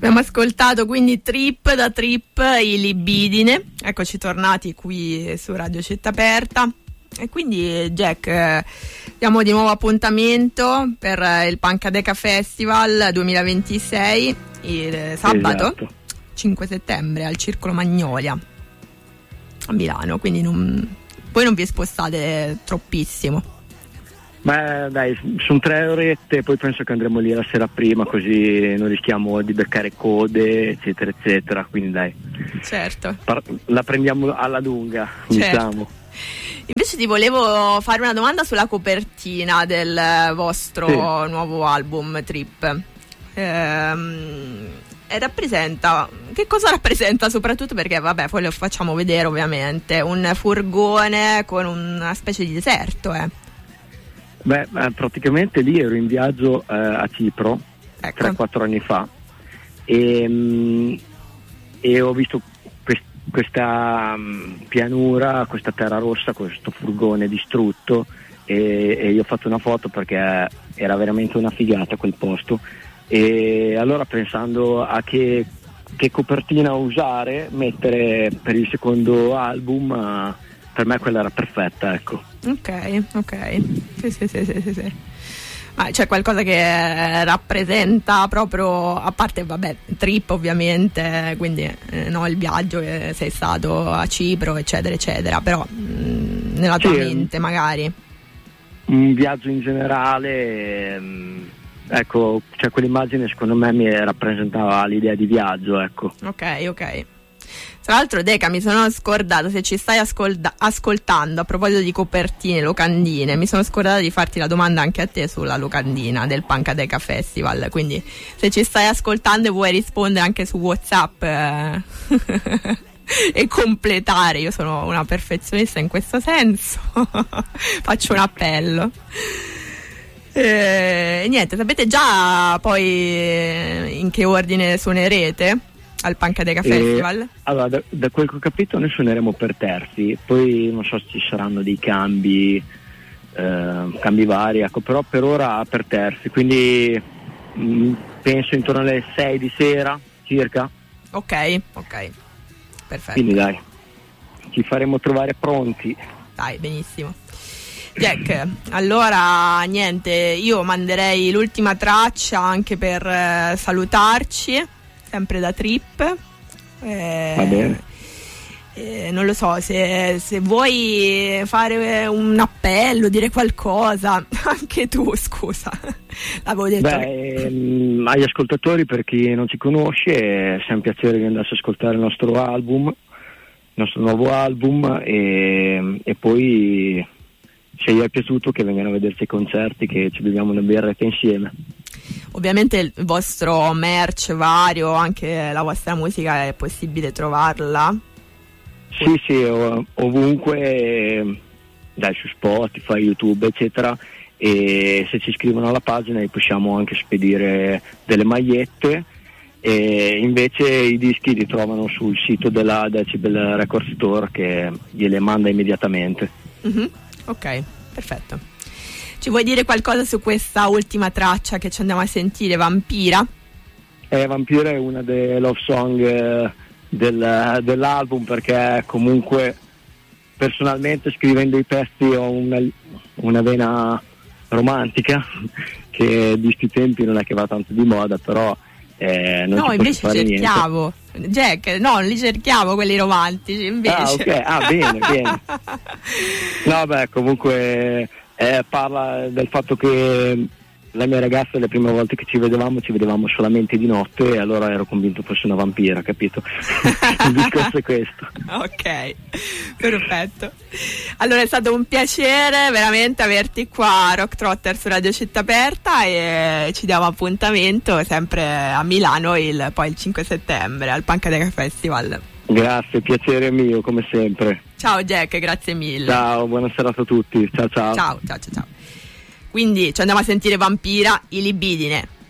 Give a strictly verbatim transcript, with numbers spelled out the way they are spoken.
Abbiamo ascoltato quindi Trip da Trip, i Libidine. Eccoci tornati qui su Radio Città Aperta. E quindi Jack, eh, diamo di nuovo appuntamento per il Pancadeca Festival duemilaventisei il sabato, esatto, cinque settembre al Circolo Magnolia a Milano, quindi non, voi non vi spostate troppissimo. Ma dai, sono tre orette, poi penso che andremo lì la sera prima, così non rischiamo di beccare code, eccetera, eccetera. Quindi dai, certo, par- la prendiamo alla lunga, certo, diciamo. Invece ti volevo fare una domanda sulla copertina del vostro sì. nuovo album Trip. Ehm, e rappresenta, che cosa rappresenta? Soprattutto perché, vabbè, poi lo facciamo vedere ovviamente, un furgone con una specie di deserto, eh. Beh, praticamente lì ero in viaggio eh, a Cipro, ecco, tre quattro anni fa e, mh, e ho visto quest- questa mh, pianura, questa terra rossa, questo furgone distrutto e, e io ho fatto una foto perché era veramente una figata quel posto, e allora pensando a che, che copertina usare, mettere per il secondo album, uh, per me quella era perfetta, ecco. Ok, ok, sì, sì, sì, sì, sì, sì. Ma c'è qualcosa che rappresenta proprio, a parte, vabbè, Trip ovviamente, quindi eh, no, il viaggio che sei stato a Cipro, eccetera, eccetera, però mh, nella tua sì, mente magari. Un viaggio in generale, mh, ecco, cioè quell'immagine secondo me mi rappresentava l'idea di viaggio, ecco. Ok, ok. Tra l'altro, Deca, mi sono scordata, se ci stai ascolta- ascoltando, a proposito di copertine, locandine, mi sono scordata di farti la domanda anche a te sulla locandina del Pancadeca Festival, quindi se ci stai ascoltando e vuoi rispondere anche su WhatsApp eh, e completare, io sono una perfezionista in questo senso, faccio un appello. E niente, sapete già poi in che ordine suonerete al Pancadeca Festival? Eh, allora, da, da quel che ho capito noi suoneremo per terzi, poi non so se ci saranno dei cambi, eh, cambi vari, ecco, però per ora per terzi, quindi mh, penso intorno alle sei di sera circa. Ok, ok, perfetto. Quindi dai, ci faremo trovare pronti. Dai, benissimo. Jack, allora niente, io manderei l'ultima traccia anche per eh, salutarci, sempre da Trip. Eh, Va bene. Eh, non lo so, se, se vuoi fare un appello, dire qualcosa, anche tu, scusa, l'avevo detto. Beh, ehm, agli ascoltatori, per chi non ci conosce, è sempre un piacere che andasse a ascoltare il nostro album, il nostro nuovo album, e, e poi se gli è piaciuto che vengano a vederci i concerti, che ci beviamo una birretta insieme. Ovviamente il vostro merch vario, anche la vostra musica, è possibile trovarla? Sì, sì, ov- ovunque, dai, su Spotify, YouTube, eccetera, e se ci scrivono alla pagina possiamo anche spedire delle magliette, e invece i dischi li trovano sul sito della Decibel Record Store, che gliele manda immediatamente. Mm-hmm. Ok, perfetto. Ci vuoi dire qualcosa su questa ultima traccia che ci andiamo a sentire, Vampira? Eh, Vampira è una delle love song eh, del, dell'album, perché comunque personalmente scrivendo i testi ho una, una vena romantica che di sti tempi non è che va tanto di moda, però eh, non no, invece fare cerchiamo niente. Jack, no, li cerchiamo quelli romantici invece. Ah, ok, ah, bene, bene. No, beh, comunque eh, parla del fatto che la mia ragazza, le prime volte che ci vedevamo ci vedevamo solamente di notte, e allora ero convinto fosse una vampira, capito? Il discorso è questo. Ok, perfetto. Allora è stato un piacere veramente averti qua a Rock Trotter su Radio Città Aperta, e ci diamo appuntamento sempre a Milano il, poi il cinque settembre al Pancadeca Festival. Grazie, piacere mio come sempre. Ciao Jack, grazie mille. Ciao, buona serata a tutti. Ciao ciao. Ciao, ciao, ciao, ciao. Quindi ci andiamo a sentire Vampira, i Libidine.